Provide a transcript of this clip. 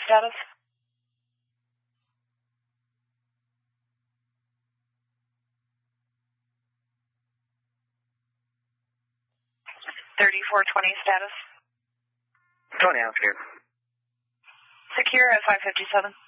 status? 3420 status. 20 out here. Secure at 557.